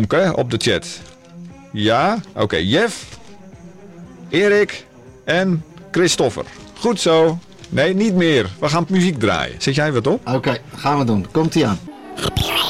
Romke op de chat. Ja, oké. Jeff, Erik en Christopher. Goed zo. Nee, niet meer. We gaan muziek draaien. Zet jij wat op? Oké, gaan we doen. Komt-ie aan.